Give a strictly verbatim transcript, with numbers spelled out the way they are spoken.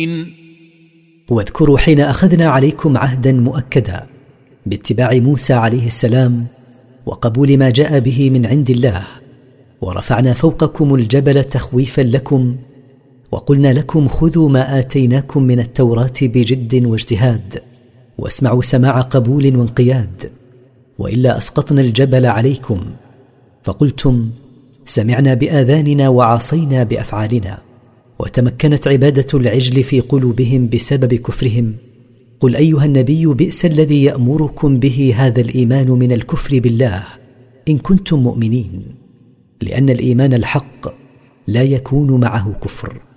واذكروا حين أخذنا عليكم عهدا مؤكدا باتباع موسى عليه السلام وقبول ما جاء به من عند الله، ورفعنا فوقكم الجبل تخويفا لكم، وقلنا لكم خذوا ما آتيناكم من التوراة بجد واجتهاد، واسمعوا سماع قبول وانقياد، وإلا أسقطنا الجبل عليكم فقلتم سمعنا بآذاننا وعصينا بأفعالنا، وتمكنت عبادة العجل في قلوبهم بسبب كفرهم. قل أيها النبي بئس الذي يأمركم به هذا الإيمان من الكفر بالله إن كنتم مؤمنين، لأن الإيمان الحق لا يكون معه كفر.